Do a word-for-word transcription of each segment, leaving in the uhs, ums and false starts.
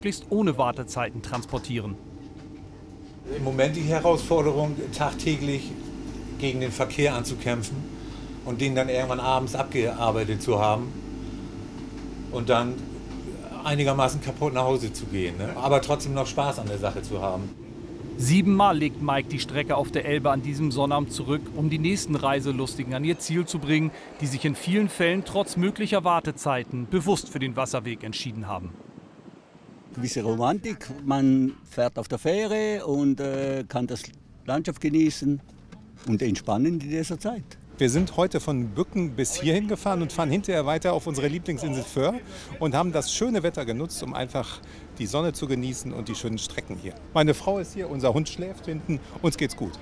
möglichst ohne Wartezeiten transportieren. Im Moment die Herausforderung, tagtäglich gegen den Verkehr anzukämpfen und den dann irgendwann abends abgearbeitet zu haben und dann einigermaßen kaputt nach Hause zu gehen, ne? Aber trotzdem noch Spaß an der Sache zu haben. Siebenmal legt Mike die Strecke auf der Elbe an diesem Sonnabend zurück, um die nächsten Reiselustigen an ihr Ziel zu bringen, die sich in vielen Fällen trotz möglicher Wartezeiten bewusst für den Wasserweg entschieden haben. Gewisse Romantik, man fährt auf der Fähre und äh, kann das Landschaft genießen und entspannen in dieser Zeit. Wir sind heute von Bücken bis hierhin gefahren und fahren hinterher weiter auf unsere Lieblingsinsel Föhr und haben das schöne Wetter genutzt, um einfach die Sonne zu genießen und die schönen Strecken hier. Meine Frau ist hier, unser Hund schläft hinten, uns geht's gut.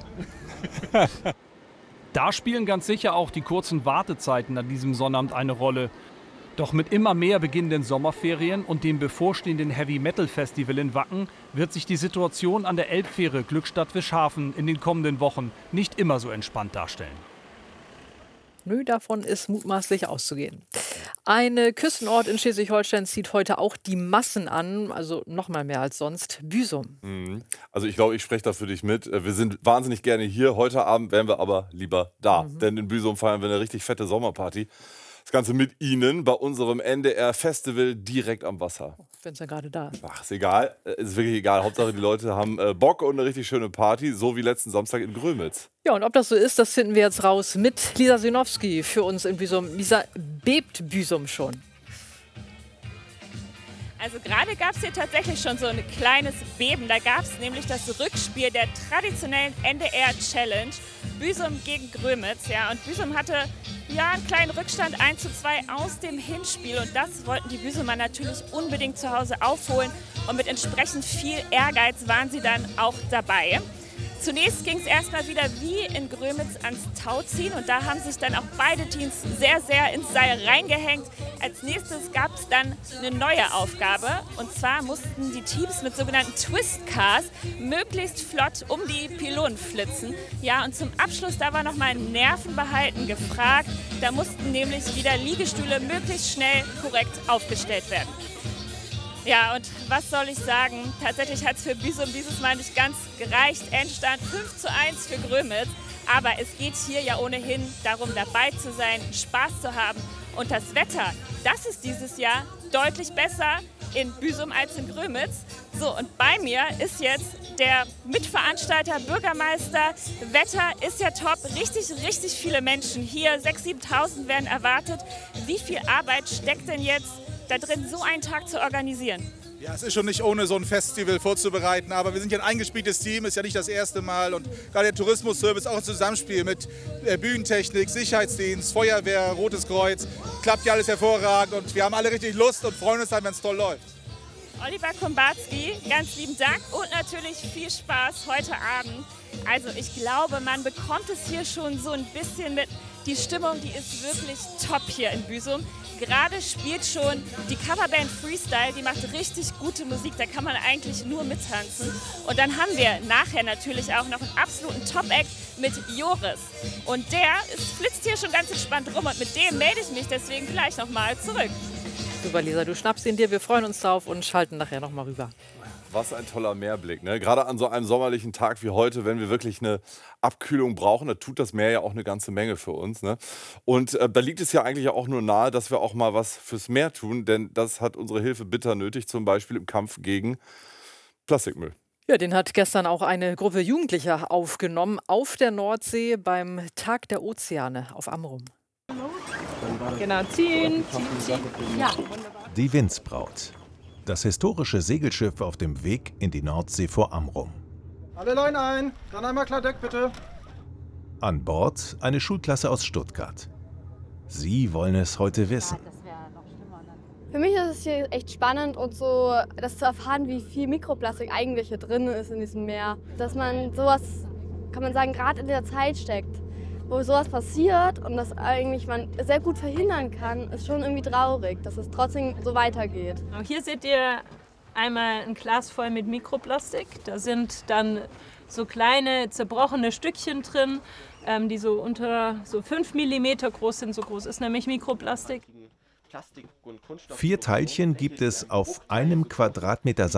Da spielen ganz sicher auch die kurzen Wartezeiten an diesem Sonnabend eine Rolle. Doch mit immer mehr beginnenden Sommerferien und dem bevorstehenden Heavy-Metal-Festival in Wacken wird sich die Situation an der Elbfähre Glückstadt-Wischhafen in den kommenden Wochen nicht immer so entspannt darstellen. Nö, davon ist mutmaßlich auszugehen. Ein Küstenort in Schleswig-Holstein zieht heute auch die Massen an, also noch mal mehr als sonst, Büsum. Mhm. Also ich glaube, ich spreche da für dich mit. Wir sind wahnsinnig gerne hier. Heute Abend wären wir aber lieber da, mhm. denn in Büsum feiern wir eine richtig fette Sommerparty. Das Ganze mit Ihnen bei unserem N D R-Festival direkt am Wasser. Wenn es ja gerade da ist. Ach, ist egal. Ist wirklich egal. Hauptsache, die Leute haben äh, Bock und eine richtig schöne Party, so wie letzten Samstag in Grömitz. Ja, und ob das so ist, das finden wir jetzt raus mit Lisa Sinowski für uns in Büsum. Lisa, bebt Büsum schon? Also gerade gab es hier tatsächlich schon so ein kleines Beben. Da gab es nämlich das Rückspiel der traditionellen N D R-Challenge Büsum gegen Grömitz. Ja, und Büsum hatte ja einen kleinen Rückstand eins zu zwei aus dem Hinspiel. Und das wollten die Büsumer natürlich unbedingt zu Hause aufholen. Und mit entsprechend viel Ehrgeiz waren sie dann auch dabei. Zunächst ging es erstmal wieder wie in Grömitz ans Tauziehen und da haben sich dann auch beide Teams sehr, sehr ins Seil reingehängt. Als nächstes gab es dann eine neue Aufgabe und zwar mussten die Teams mit sogenannten Twist-Cars möglichst flott um die Pylonen flitzen. Ja, und zum Abschluss, da war nochmal Nervenbehalten gefragt. Da mussten nämlich wieder Liegestühle möglichst schnell korrekt aufgestellt werden. Ja, und was soll ich sagen? Tatsächlich hat es für Büsum dieses Mal nicht ganz gereicht. Endstand fünf zu eins für Grömitz. Aber es geht hier ja ohnehin darum, dabei zu sein, Spaß zu haben. Und das Wetter, das ist dieses Jahr deutlich besser in Büsum als in Grömitz. So, und bei mir ist jetzt der Mitveranstalter, Bürgermeister. Wetter ist ja top, richtig, richtig viele Menschen hier. sechstausend, siebentausend werden erwartet. Wie viel Arbeit steckt denn jetzt da drin, so einen Tag zu organisieren? Ja, es ist schon nicht ohne so ein Festival vorzubereiten, aber wir sind ja ein eingespieltes Team, ist ja nicht das erste Mal und gerade der Tourismusservice, auch ein Zusammenspiel mit Bühnentechnik, Sicherheitsdienst, Feuerwehr, Rotes Kreuz, klappt ja alles hervorragend und wir haben alle richtig Lust und freuen uns dann, wenn es toll läuft. Oliver Kumbatski, ganz lieben Dank und natürlich viel Spaß heute Abend. Also ich glaube, man bekommt es hier schon so ein bisschen mit. Die Stimmung, die ist wirklich top hier in Büsum. Gerade spielt schon die Coverband Freestyle, die macht richtig gute Musik, da kann man eigentlich nur mittanzen. Und dann haben wir nachher natürlich auch noch einen absoluten Top-Act mit Joris. Und der ist, flitzt hier schon ganz entspannt rum und mit dem melde ich mich deswegen gleich nochmal zurück. Super, Lisa, du schnappst ihn dir, wir freuen uns drauf und schalten nachher nochmal rüber. Was ein toller Meerblick, ne? Gerade an so einem sommerlichen Tag wie heute, wenn wir wirklich eine Abkühlung brauchen, da tut das Meer ja auch eine ganze Menge für uns, ne? Und äh, da liegt es ja eigentlich auch nur nahe, dass wir auch mal was fürs Meer tun, denn das hat unsere Hilfe bitter nötig, zum Beispiel im Kampf gegen Plastikmüll. Ja, den hat gestern auch eine Gruppe Jugendlicher aufgenommen auf der Nordsee beim Tag der Ozeane auf Amrum. Genau, ziehen, ziehen, ziehen. Ja. Die Windsbraut. Das historische Segelschiff auf dem Weg in die Nordsee vor Amrum. Alle Leute ein, dann einmal klar Deck bitte. An Bord eine Schulklasse aus Stuttgart. Sie wollen es heute wissen. Für mich ist es hier echt spannend und so, das zu erfahren, wie viel Mikroplastik eigentlich hier drin ist in diesem Meer. Dass man sowas, kann man sagen, gerade in der Zeit steckt, wo sowas passiert und das eigentlich man sehr gut verhindern kann, ist schon irgendwie traurig, dass es trotzdem so weitergeht. Hier seht ihr einmal ein Glas voll mit Mikroplastik. Da sind dann so kleine zerbrochene Stückchen drin, ähm, die so unter so fünf Millimeter groß sind. So groß ist nämlich Mikroplastik. Vier Teilchen gibt es auf einem Quadratmeter